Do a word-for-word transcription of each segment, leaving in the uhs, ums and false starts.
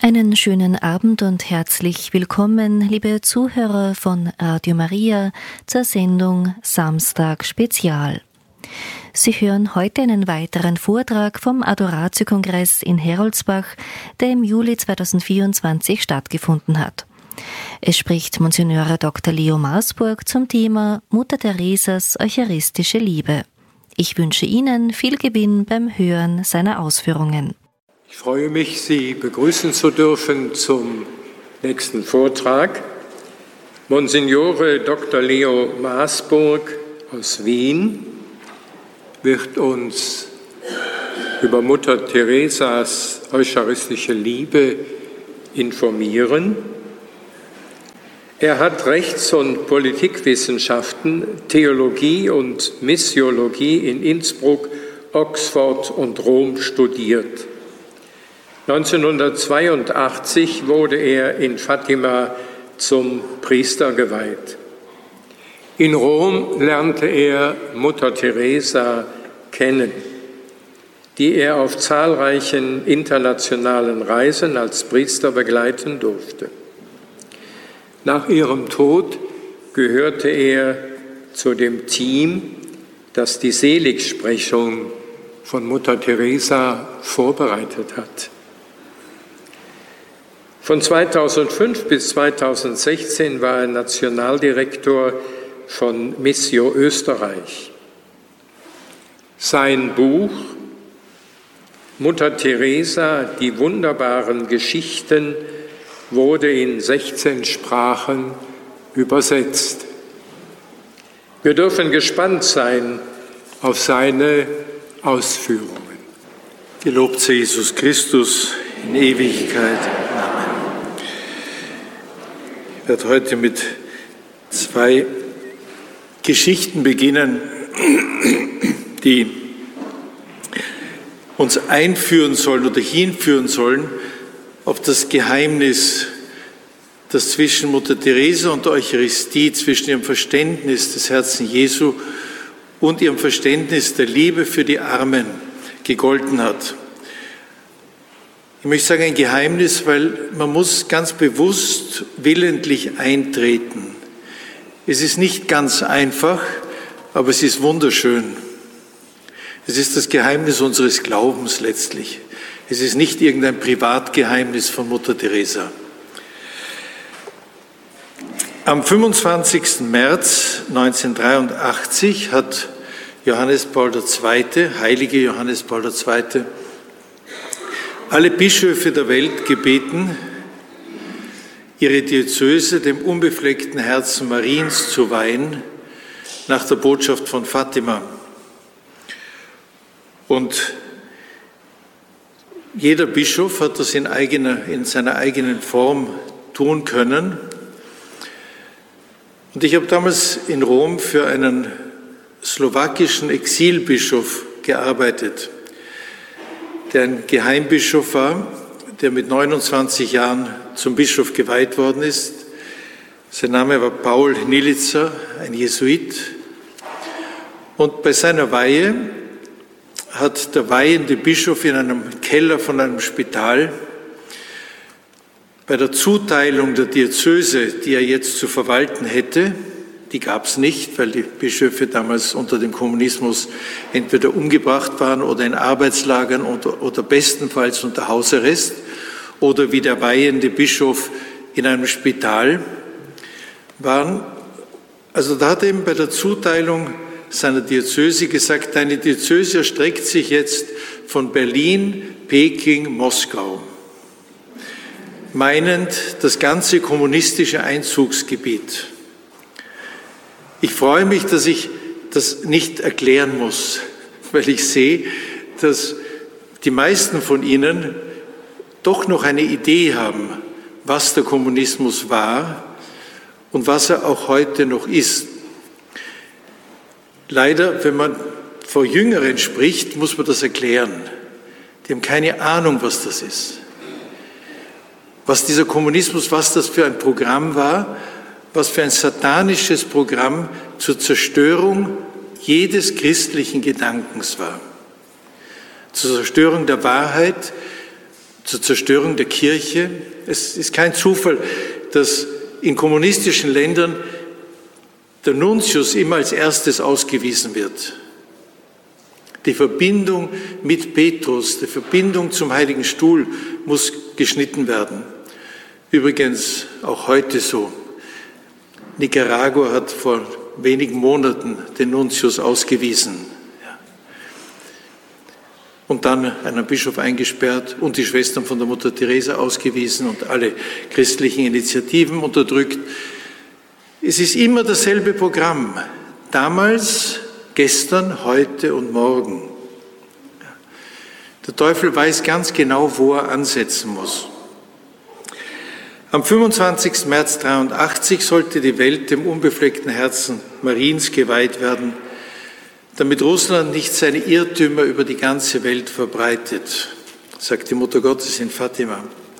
Einen schönen Abend und herzlich willkommen, liebe Zuhörer von Radio Maria, zur Sendung Samstag Spezial. Sie hören heute einen weiteren Vortrag vom Adoratio-Kongress in Heroldsbach, der im Juli zweitausendvierundzwanzig stattgefunden hat. Es spricht Monsignore Doktor Leo Maasburg zum Thema Mutter Theresas eucharistische Liebe. Ich wünsche Ihnen viel Gewinn beim Hören seiner Ausführungen. Ich freue mich, Sie begrüßen zu dürfen zum nächsten Vortrag. Monsignore Doktor Leo Maasburg aus Wien wird uns über Mutter Theresas eucharistische Liebe informieren. Er hat Rechts- und Politikwissenschaften, Theologie und Missiologie in Innsbruck, Oxford und Rom studiert. neunzehnhundertzweiundachtzig wurde er in Fatima zum Priester geweiht. In Rom lernte er Mutter Teresa kennen, die er auf zahlreichen internationalen Reisen als Priester begleiten durfte. Nach ihrem Tod gehörte er zu dem Team, das die Seligsprechung von Mutter Teresa vorbereitet hat. Von zweitausendfünf bis zweitausendsechzehn war er Nationaldirektor von Missio Österreich. Sein Buch Mutter Teresa, die wunderbaren Geschichten wurde in sechzehn Sprachen übersetzt. Wir dürfen gespannt sein auf seine Ausführungen. Gelobt sei Jesus Christus in Ewigkeit. Amen. Ich werde heute mit zwei Geschichten beginnen, die uns einführen sollen oder hinführen sollen auf das Geheimnis, das zwischen Mutter Teresa und der Eucharistie, zwischen ihrem Verständnis des Herzens Jesu und ihrem Verständnis der Liebe für die Armen gegolten hat. Ich möchte sagen, ein Geheimnis, weil man muss ganz bewusst, willentlich eintreten. Es ist nicht ganz einfach, aber es ist wunderschön. Es ist das Geheimnis unseres Glaubens letztlich. Es ist nicht irgendein Privatgeheimnis von Mutter Teresa. Am fünfundzwanzigsten März neunzehnhundertdreiundachtzig hat Johannes Paul der Zweite, heilige Johannes Paul der Zweite, alle Bischöfe der Welt gebeten, ihre Diözese dem unbefleckten Herzen Mariens zu weihen, nach der Botschaft von Fatima. Und jeder Bischof hat das in, eigener, in seiner eigenen Form tun können. Und ich habe damals in Rom für einen slowakischen Exilbischof gearbeitet, der ein Geheimbischof war, der mit neunundzwanzig Jahren zum Bischof geweiht worden ist. Sein Name war Paul Nilica, ein Jesuit. Und bei seiner Weihe hat der weihende Bischof in einem Keller von einem Spital bei der Zuteilung der Diözese, die er jetzt zu verwalten hätte, die gab es nicht, weil die Bischöfe damals unter dem Kommunismus entweder umgebracht waren oder in Arbeitslagern oder, oder bestenfalls unter Hausarrest oder wie der weihende Bischof in einem Spital waren. Also da hat er eben bei der Zuteilung seiner Diözese gesagt, deine Diözese erstreckt sich jetzt von Berlin, Peking, Moskau, meinend das ganze kommunistische Einzugsgebiet. Ich freue mich, dass ich das nicht erklären muss, weil ich sehe, dass die meisten von Ihnen doch noch eine Idee haben, was der Kommunismus war und was er auch heute noch ist. Leider, wenn man vor Jüngeren spricht, muss man das erklären. Die haben keine Ahnung, was das ist. Was dieser Kommunismus, was das für ein Programm war, was für ein satanisches Programm zur Zerstörung jedes christlichen Gedankens war. Zur Zerstörung der Wahrheit, zur Zerstörung der Kirche. Es ist kein Zufall, dass in kommunistischen Ländern der Nuntius immer als erstes ausgewiesen wird. Die Verbindung mit Petrus, die Verbindung zum Heiligen Stuhl muss geschnitten werden. Übrigens auch heute so. Nicaragua hat vor wenigen Monaten den Nuntius ausgewiesen. Und dann einen Bischof eingesperrt und die Schwestern von der Mutter Teresa ausgewiesen und alle christlichen Initiativen unterdrückt. Es ist immer dasselbe Programm. Damals, gestern, heute und morgen. Der Teufel weiß ganz genau, wo er ansetzen muss. Am fünfundzwanzigsten März dreiundachtzig sollte die Welt dem unbefleckten Herzen Mariens geweiht werden, damit Russland nicht seine Irrtümer über die ganze Welt verbreitet, sagt die Mutter Gottes in Fatima.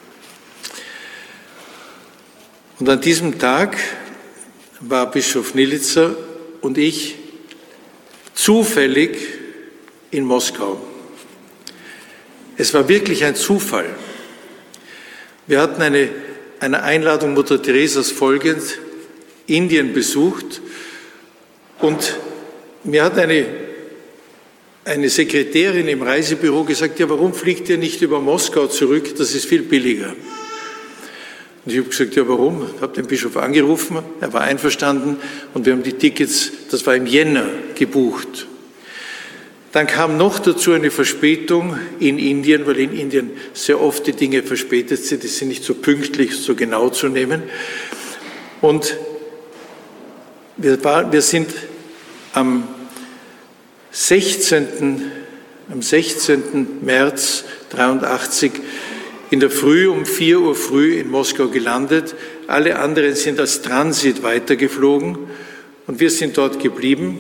Und an diesem Tag war Bischof Nilica und ich zufällig in Moskau. Es war wirklich ein Zufall. Wir hatten eine, eine Einladung Mutter Teresas folgend Indien besucht und mir hat eine, eine Sekretärin im Reisebüro gesagt, ja, warum fliegt ihr nicht über Moskau zurück? Das ist viel billiger. Und ich habe gesagt, ja, warum? Ich habe den Bischof angerufen, er war einverstanden und wir haben die Tickets, das war im Jänner, gebucht. Dann kam noch dazu eine Verspätung in Indien, weil in Indien sehr oft die Dinge verspätet sind, die sind nicht so pünktlich, so genau zu nehmen. Und wir, war, wir sind am sechzehnten am sechzehnten März dreiundachtzig in der Früh um vier Uhr früh in Moskau gelandet. Alle anderen sind als Transit weitergeflogen und wir sind dort geblieben.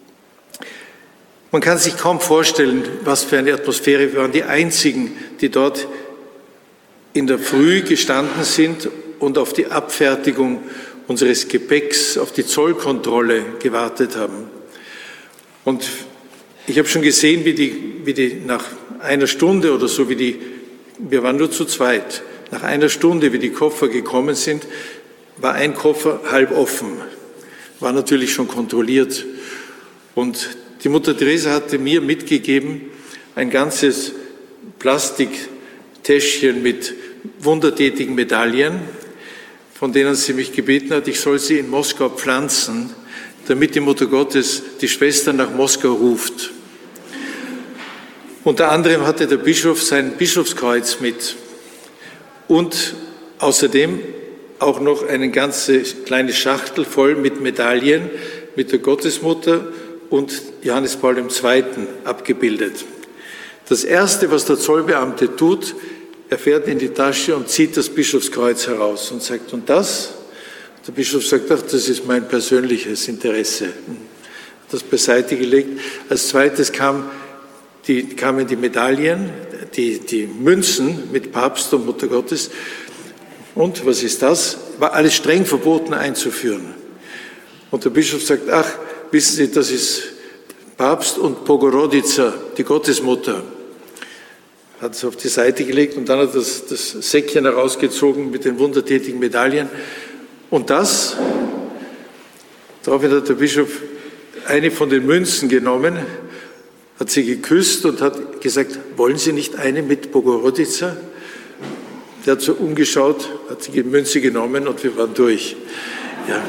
Man kann sich kaum vorstellen, was für eine Atmosphäre. Wir waren die Einzigen, die dort in der Früh gestanden sind und auf die Abfertigung unseres Gepäcks, auf die Zollkontrolle gewartet haben. Und ich habe schon gesehen, wie die, wie die nach einer Stunde oder so, wie die, wir waren nur zu zweit, nach einer Stunde, wie die Koffer gekommen sind, war ein Koffer halb offen, war natürlich schon kontrolliert. Und die Mutter Teresa hatte mir mitgegeben ein ganzes Plastiktäschchen mit wundertätigen Medaillen, von denen sie mich gebeten hat, ich soll sie in Moskau pflanzen, damit die Mutter Gottes die Schwestern nach Moskau ruft. Unter anderem hatte der Bischof sein Bischofskreuz mit und außerdem auch noch eine ganze kleine Schachtel voll mit Medaillen mit der Gottesmutter und Johannes Paul der Zweite abgebildet. Das Erste, was der Zollbeamte tut, er fährt in die Tasche und zieht das Bischofskreuz heraus und sagt, und das? Der Bischof sagt, ach, das ist mein persönliches Interesse. Hat das beiseite gelegt. Als zweites kam die, kamen die Medaillen, die, die Münzen mit Papst und Mutter Gottes. Und was ist das? War alles streng verboten einzuführen. Und der Bischof sagt, ach, wissen Sie, das ist Papst und Bogorodica, die Gottesmutter. Hat es auf die Seite gelegt und dann hat das, das Säckchen herausgezogen mit den wundertätigen Medaillen. Und das, daraufhin hat der Bischof eine von den Münzen genommen, hat sie geküsst und hat gesagt, wollen Sie nicht eine mit Bogorodica? Der hat so umgeschaut, hat die Münze genommen und wir waren durch. Ja.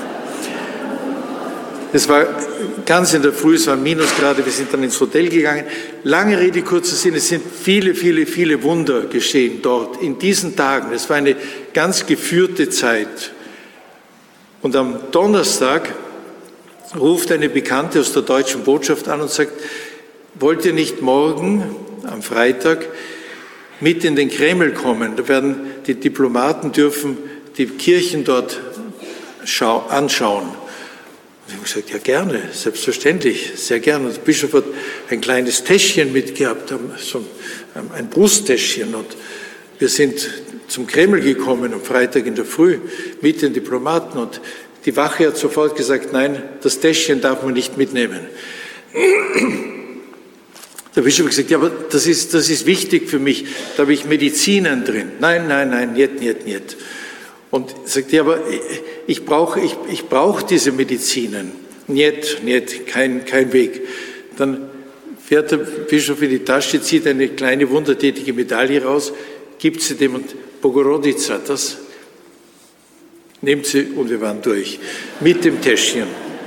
Es war ganz in der Früh, es war Minusgrade, wir sind dann ins Hotel gegangen. Lange Rede, kurzer Sinn, es sind viele, viele, viele Wunder geschehen dort in diesen Tagen. Es war eine ganz geführte Zeit. Und am Donnerstag ruft eine Bekannte aus der deutschen Botschaft an und sagt, wollt ihr nicht morgen, am Freitag, mit in den Kreml kommen? Da werden die Diplomaten dürfen die Kirchen dort anschauen. Und ich habe gesagt, ja gerne, selbstverständlich, sehr gerne. Und der Bischof hat ein kleines Täschchen mitgehabt, so ein Brusttäschchen. Und wir sind zum Kreml gekommen am Freitag in der Früh mit den Diplomaten. Und die Wache hat sofort gesagt, nein, das Täschchen darf man nicht mitnehmen. Der Bischof hat gesagt, ja, aber das ist, das ist wichtig für mich, da habe ich Medizinen drin. Nein, nein, nein, nicht, nicht, nicht. Und er sagt, ja, aber ich brauche ich, ich brauche diese Medizinen. Nicht, nicht, kein, kein Weg. Dann fährt der Bischof in die Tasche, zieht eine kleine wundertätige Medaille raus, gibt sie dem und Bogorodica, das nehmt sie und wir waren durch. Mit dem Täschchen.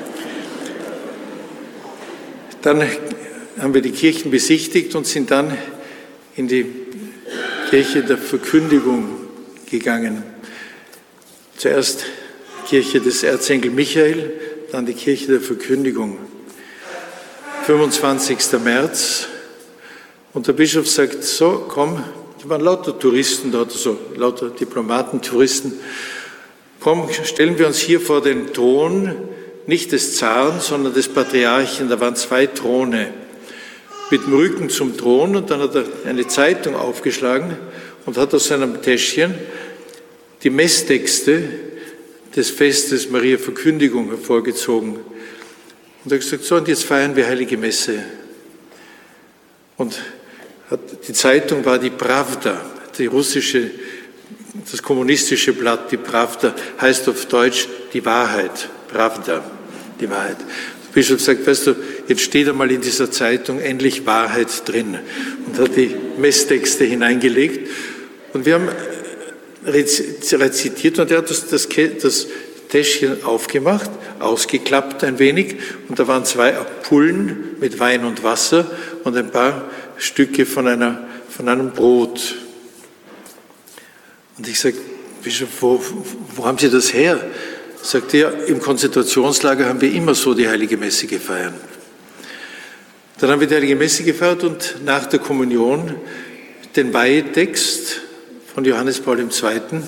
Dann haben wir die Kirchen besichtigt und sind dann in die Kirche der Verkündigung gegangen. Zuerst die Kirche des Erzengel Michael, dann die Kirche der Verkündigung. fünfundzwanzigster März. Und der Bischof sagt, so, komm, da waren lauter Touristen dort, so lauter Diplomaten, Touristen. Komm, stellen wir uns hier vor den Thron, nicht des Zaren, sondern des Patriarchen. Da waren zwei Throne mit dem Rücken zum Thron und dann hat er eine Zeitung aufgeschlagen und hat aus seinem Täschchen die Messtexte des Festes Maria Verkündigung hervorgezogen. Und er hat gesagt, so, und jetzt feiern wir Heilige Messe. Und hat, die Zeitung war die Pravda, die russische, das kommunistische Blatt, die Pravda, heißt auf Deutsch die Wahrheit, Pravda, die Wahrheit. Der Bischof sagt, weißt du, jetzt steht einmal in dieser Zeitung endlich Wahrheit drin und hat die Messtexte hineingelegt. Und wir haben rezitiert und er hat das, das, das Täschchen aufgemacht, ausgeklappt ein wenig und da waren zwei Ampullen mit Wein und Wasser und ein paar Stücke von, einer, von einem Brot. Und ich sage, Bischof, wo, wo haben Sie das her? Sagt er, im Konzentrationslager haben wir immer so die Heilige Messe gefeiert. Dann haben wir die Heilige Messe gefeiert und nach der Kommunion den Weihetext von Johannes Paul der Zweite.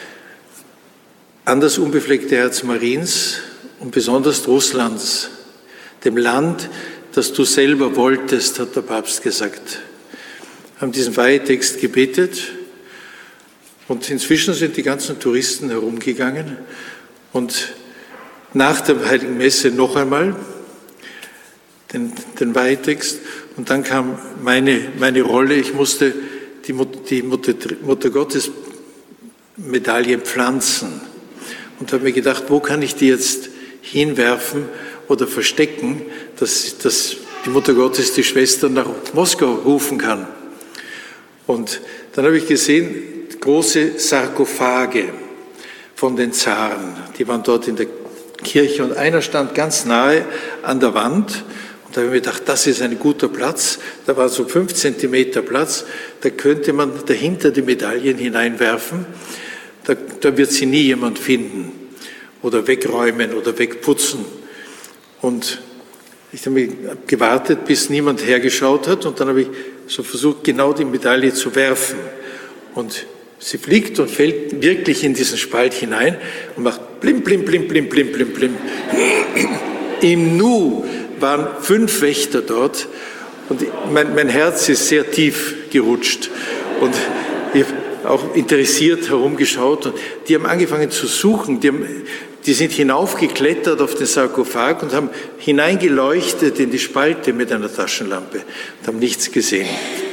An das unbefleckte Herz Mariens und besonders Russlands, dem Land, das du selber wolltest, hat der Papst gesagt. Haben diesen Weihetext gebetet und inzwischen sind die ganzen Touristen herumgegangen und nach der Heiligen Messe noch einmal den, den Weihetext und dann kam meine, meine Rolle, ich musste die, die Mutter, Mutter Gottes Medaille pflanzen. Und habe mir gedacht, wo kann ich die jetzt hinwerfen oder verstecken, dass, dass die Mutter Gottes die Schwester nach Moskau rufen kann. Und dann habe ich gesehen, große Sarkophage von den Zaren, die waren dort in der Kirche und einer stand ganz nahe an der Wand. Und da habe ich mir gedacht, das ist ein guter Platz. Da war so fünf Zentimeter Platz, da könnte man dahinter die Medaillen hineinwerfen. Da, da wird sie nie jemand finden oder wegräumen oder wegputzen. Und ich habe gewartet, bis niemand hergeschaut hat und dann habe ich so versucht, genau die Medaille zu werfen. Und sie fliegt und fällt wirklich in diesen Spalt hinein und macht blim, blim, blim, blim, blim, blim, blim. Im Nu waren fünf Wächter dort und mein, mein Herz ist sehr tief gerutscht. Und ich auch interessiert herumgeschaut und die haben angefangen zu suchen, die, haben, die sind hinaufgeklettert auf den Sarkophag und haben hineingeleuchtet in die Spalte mit einer Taschenlampe und haben nichts gesehen.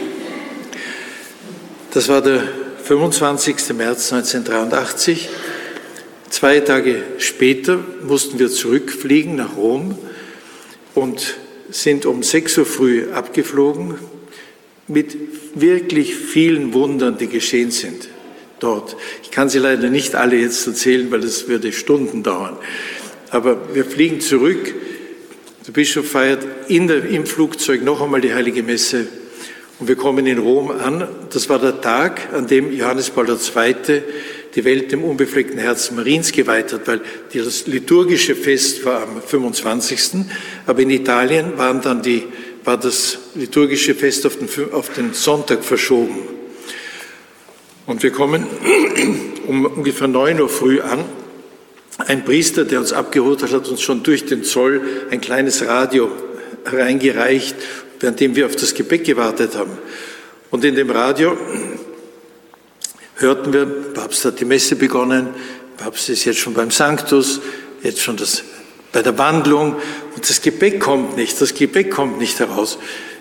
Das war der fünfundzwanzigster März neunzehnhundertdreiundachtzig. Zwei Tage später mussten wir zurückfliegen nach Rom und sind um sechs Uhr früh abgeflogen mit wirklich vielen Wundern, die geschehen sind dort. Ich kann sie leider nicht alle jetzt erzählen, weil das würde Stunden dauern. Aber wir fliegen zurück. Der Bischof feiert in der, im Flugzeug noch einmal die Heilige Messe und wir kommen in Rom an. Das war der Tag, an dem Johannes Paul der Zweite die Welt dem unbefleckten Herzen Mariens geweiht hat, weil das liturgische Fest war am fünfundzwanzigsten Aber in Italien waren dann die war das liturgische Fest auf den, auf den Sonntag verschoben. Und wir kommen um ungefähr neun Uhr früh an. Ein Priester, der uns abgeholt hat, hat uns schon durch den Zoll ein kleines Radio reingereicht, währenddem wir auf das Gepäck gewartet haben. Und in dem Radio hörten wir, Papst hat die Messe begonnen, Papst ist jetzt schon beim Sanctus, jetzt schon das bei der Wandlung und das Gepäck kommt nicht, das Gepäck kommt nicht heraus.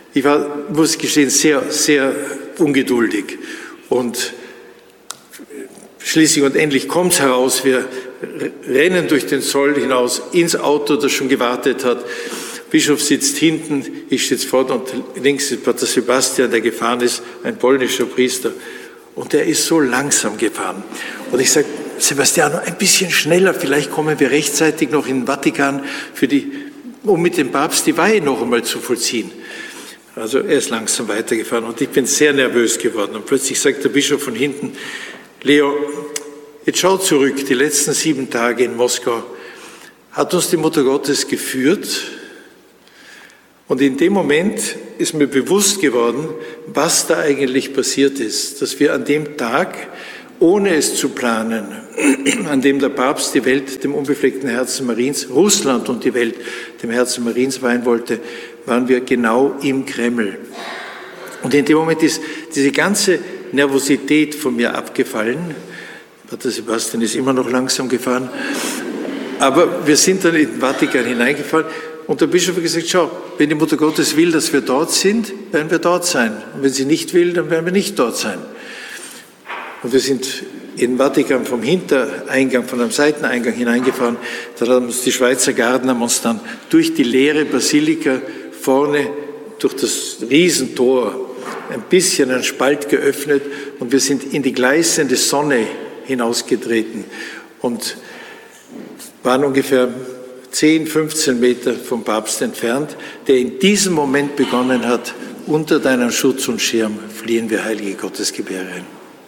Ich war, muss gestehen, sehr, sehr ungeduldig. Und schließlich und endlich kommt es heraus, wir rennen durch den Zoll hinaus ins Auto, das schon gewartet hat. Bischof sitzt hinten, ich sitze vorne und links ist Pater Sebastian, der gefahren ist, ein polnischer Priester. Und der ist so langsam gefahren. Und ich sage, Sebastiano, ein bisschen schneller, vielleicht kommen wir rechtzeitig noch in den Vatikan, für die, um mit dem Papst die Weihe noch einmal zu vollziehen. Also er ist langsam weitergefahren und ich bin sehr nervös geworden. Und plötzlich sagt der Bischof von hinten, Leo, jetzt schau zurück, die letzten sieben Tage in Moskau hat uns die Mutter Gottes geführt. Und in dem Moment ist mir bewusst geworden, was da eigentlich passiert ist, dass wir an dem Tag, ohne es zu planen, an dem der Papst die Welt dem unbefleckten Herzen Mariens, Russland und die Welt dem Herzen Mariens weihen wollte, waren wir genau im Kreml. Und in dem Moment ist diese ganze Nervosität von mir abgefallen. Pater Sebastian ist immer noch langsam gefahren. Aber wir sind dann in den Vatikan hineingefahren und der Bischof hat gesagt, schau, wenn die Mutter Gottes will, dass wir dort sind, werden wir dort sein. Und wenn sie nicht will, dann werden wir nicht dort sein. Und wir sind in den Vatikan vom Hintereingang, von einem Seiteneingang hineingefahren. Da haben uns die Schweizer Garden haben uns dann durch die leere Basilika vorne, durch das Riesentor, ein bisschen einen Spalt geöffnet und wir sind in die gleißende Sonne hinausgetreten und waren ungefähr zehn, fünfzehn Meter vom Papst entfernt, der in diesem Moment begonnen hat, unter deinem Schutz und Schirm fliehen wir, heilige Gottesgebärerin.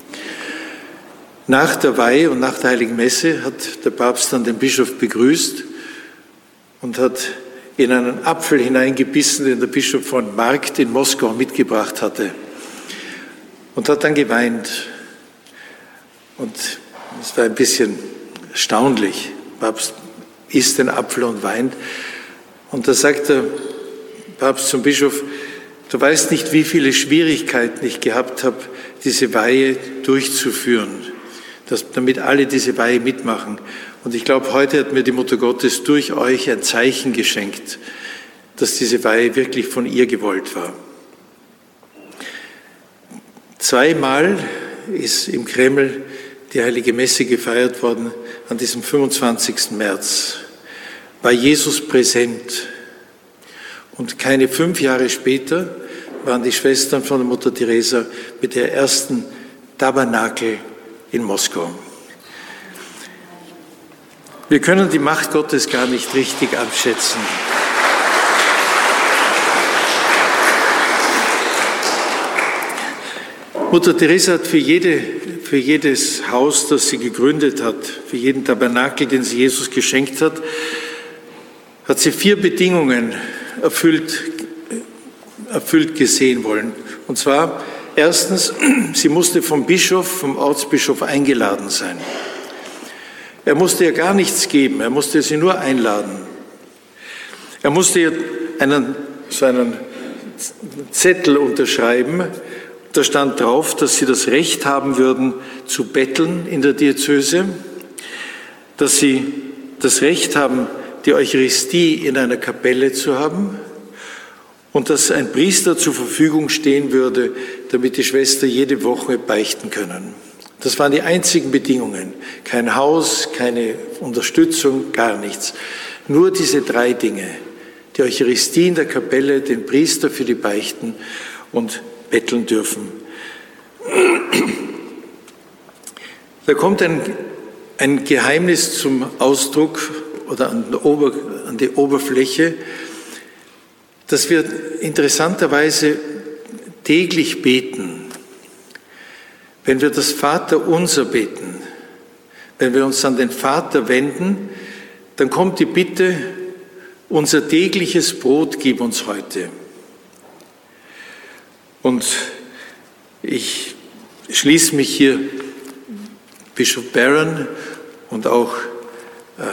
Nach der Weihe und nach der Heiligen Messe hat der Papst dann den Bischof begrüßt und hat in einen Apfel hineingebissen, den der Bischof von Markt in Moskau mitgebracht hatte und hat dann geweint. Und es war ein bisschen erstaunlich. Der Papst isst den Apfel und weint. Und da sagt der Papst zum Bischof, du weißt nicht, wie viele Schwierigkeiten ich gehabt habe, diese Weihe durchzuführen, dass, damit alle diese Weihe mitmachen. Und ich glaube, heute hat mir die Mutter Gottes durch euch ein Zeichen geschenkt, dass diese Weihe wirklich von ihr gewollt war. Zweimal ist im Kreml die Heilige Messe gefeiert worden. An diesem fünfundzwanzigsten März war Jesus präsent. Und keine fünf Jahre später waren die Schwestern von der Mutter Teresa mit der ersten Tabernakel in Moskau. Wir können die Macht Gottes gar nicht richtig abschätzen. Mutter Teresa hat für, jede, für jedes Haus, das sie gegründet hat, für jeden Tabernakel, den sie Jesus geschenkt hat, hat sie vier Bedingungen erfüllt, erfüllt gesehen wollen. Und zwar, erstens, sie musste vom Bischof, vom Ortsbischof eingeladen sein. Er musste ihr gar nichts geben, er musste sie nur einladen. Er musste ihr einen, so einen Zettel unterschreiben, da stand drauf, dass sie das Recht haben würden, zu betteln in der Diözese, dass sie das Recht haben, die Eucharistie in einer Kapelle zu haben und dass ein Priester zur Verfügung stehen würde, damit die Schwester jede Woche beichten können. Das waren die einzigen Bedingungen. Kein Haus, keine Unterstützung, gar nichts. Nur diese drei Dinge. Die Eucharistie in der Kapelle, den Priester für die Beichten und betteln dürfen. Da kommt ein, ein Geheimnis zum Ausdruck oder an, der Ober, an die Oberfläche, dass wir interessanterweise täglich beten. Wenn wir das Vaterunser beten, wenn wir uns an den Vater wenden, dann kommt die Bitte, unser tägliches Brot gib uns heute. Und ich schließe mich hier Bischof Barron und auch äh,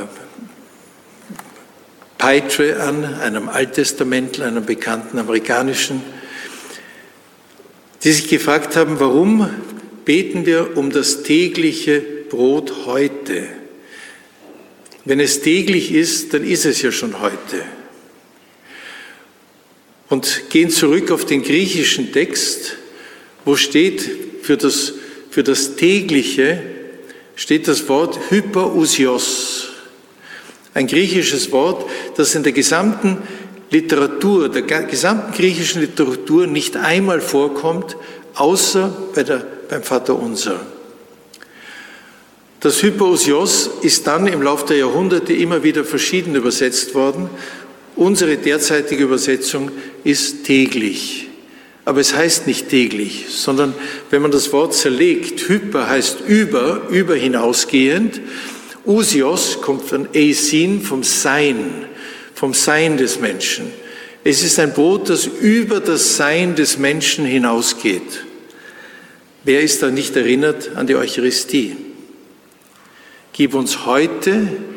Peitre an, einem Alttestamentler, einem bekannten amerikanischen, die sich gefragt haben, warum beten wir um das tägliche Brot heute? Wenn es täglich ist, dann ist es ja schon heute. und gehen zurück auf den griechischen Text, wo steht für das, für das Tägliche, steht das Wort Hyperousios. Ein griechisches Wort, das in der gesamten Literatur, der gesamten griechischen Literatur nicht einmal vorkommt, außer bei der, beim Vaterunser. Das Hyperousios ist dann im Laufe der Jahrhunderte immer wieder verschieden übersetzt worden. Unsere derzeitige Übersetzung ist täglich. Aber es heißt nicht täglich, sondern wenn man das Wort zerlegt, Hyper heißt über, über hinausgehend. Ousios kommt von Eisin, vom Sein, vom Sein des Menschen. Es ist ein Brot, das über das Sein des Menschen hinausgeht. Wer ist da nicht erinnert an die Eucharistie? Gib uns heute